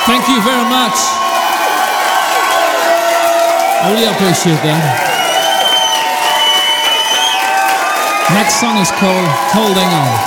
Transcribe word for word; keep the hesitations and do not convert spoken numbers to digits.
Thank you very much. I really appreciate that. Next song is called Holding On.